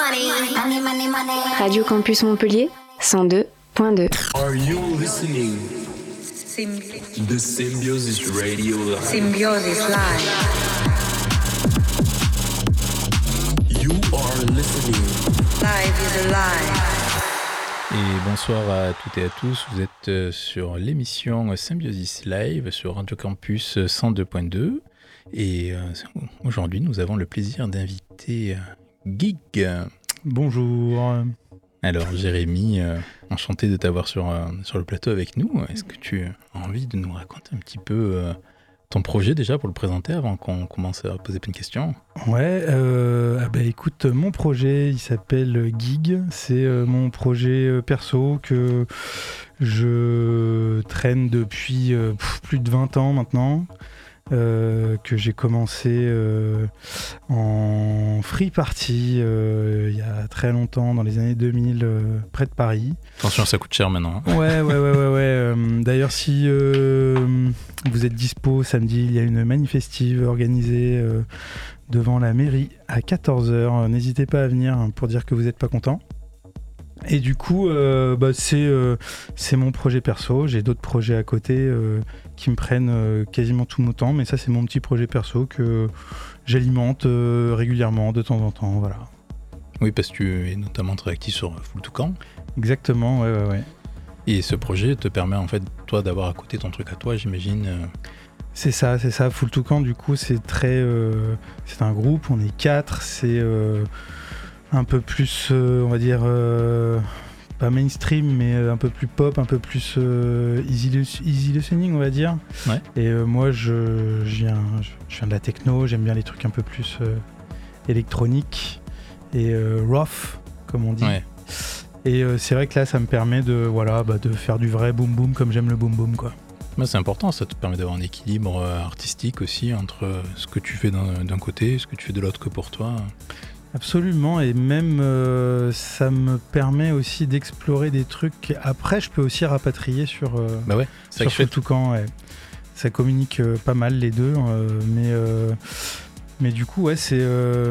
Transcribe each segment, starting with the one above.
Radio Campus Montpellier, 102.2. Are you listening? The Symbiosis Radio Live. Symbiosis Live. You are listening. Live is alive. Et bonsoir à toutes et à tous, vous êtes sur l'émission Symbiosis Live sur Radio Campus 102.2 et aujourd'hui nous avons le plaisir d'inviter Gig. Bonjour. Alors Jérémy, enchanté de t'avoir sur le plateau avec nous. Est-ce que tu as envie de nous raconter un petit peu ton projet déjà pour le présenter avant qu'on commence à poser plein de questions? Ouais, écoute, mon projet il s'appelle Gig. C'est mon projet perso que je traîne depuis plus de 20 ans maintenant. Que j'ai commencé en free party il y a très longtemps, dans les années 2000, près de Paris. Attention, ça coûte cher maintenant. Hein. Ouais. D'ailleurs, si vous êtes dispo samedi, il y a une manifestive organisée devant la mairie à 14h. N'hésitez pas à venir pour dire que vous n'êtes pas content. Et du coup, c'est mon projet perso. J'ai d'autres projets à côté qui me prennent quasiment tout mon temps, mais ça, c'est mon petit projet perso que j'alimente régulièrement, de temps en temps, voilà. Oui, parce que tu es notamment très actif sur Full Toucan. Exactement, ouais. Et ce projet te permet en fait, toi, d'avoir à côté ton truc à toi, j'imagine. C'est ça. Full Toucan, du coup, c'est c'est un groupe, on est 4, c'est un peu plus, on va dire, pas mainstream, mais un peu plus pop, un peu plus easy listening, on va dire. Ouais. Et moi, je viens de la techno, j'aime bien les trucs un peu plus électroniques et rough, comme on dit. Ouais. Et c'est vrai que là, ça me permet de faire du vrai boom boom comme j'aime le boom boom, quoi. Bah, c'est important, ça te permet d'avoir un équilibre artistique aussi entre ce que tu fais d'un côté et ce que tu fais de l'autre que pour toi. Absolument, et même ça me permet aussi d'explorer des trucs. Après, je peux aussi rapatrier sur Full Toucan. Ouais. Ça communique pas mal les deux, mais du coup, ouais, c'est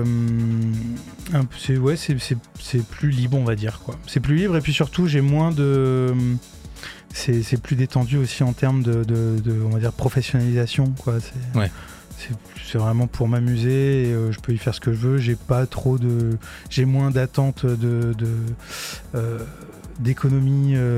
plus libre, on va dire, quoi. C'est plus libre, et puis surtout, j'ai moins de. C'est plus détendu aussi en termes de on va dire, professionnalisation, quoi. C'est vraiment pour m'amuser et je peux y faire ce que je veux. J'ai moins d'attente d'économie